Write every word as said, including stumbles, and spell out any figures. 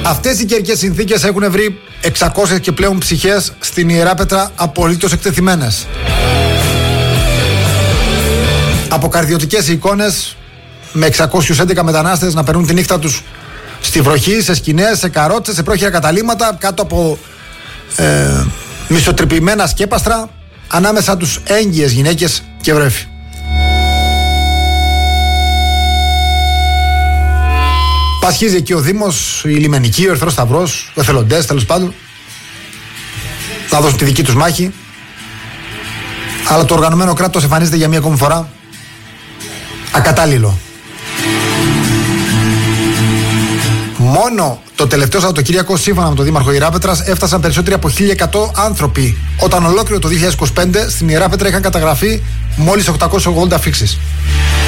Αυτές οι καιρικές συνθήκες έχουν βρει εξακόσιες και πλέον ψυχές στην Ιεράπετρα απολύτως εκτεθειμένες. Αποκαρδιωτικές εικόνες με εξακόσιους έντεκα μετανάστες να περνούν τη νύχτα τους στη βροχή, σε σκηνές, σε καρότσες, σε πρόχειρα καταλύματα, κάτω από ε, μισοτρυπημένα σκέπαστρα, ανάμεσα τους έγκυες γυναίκες και βρέφη. Πασχίζει εκεί ο Δήμος, η Λιμενική, ο Ερυθρός Σταυρός, οι εθελοντές τέλος πάντων, να δώσουν τη δική τους μάχη. Αλλά το οργανωμένο κράτος εμφανίζεται για μία ακόμη φορά ακατάλληλο. Μόνο το τελευταίο Σαββατοκύριακο, σύμφωνα με τον Δήμαρχο Ιεράπετρας, έφτασαν περισσότεροι από χίλια εκατό άνθρωποι, όταν ολόκληρο το δύο χιλιάδες είκοσι πέντε στην Ιεράπετρα είχαν καταγραφεί μόλις οκτακόσιες ογδόντα αφίξεις.